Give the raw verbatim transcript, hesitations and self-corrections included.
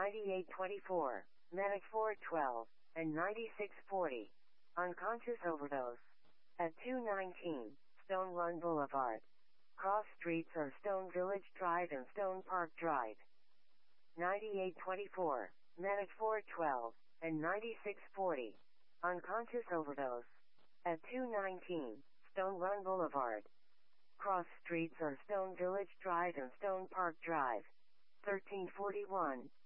ninety-eight twenty-four, Medic four twelve, and ninety-six forty. Unconscious overdose. At two nineteen, Stone Run Boulevard. Cross streets are Stone Village Drive and Stone Park Drive. ninety-eight twenty-four, Medic four twelve, and ninety-six forty. Unconscious overdose. At two nineteen, Stone Run Boulevard. Cross streets are Stone Village Drive and Stone Park Drive. thirteen forty-one,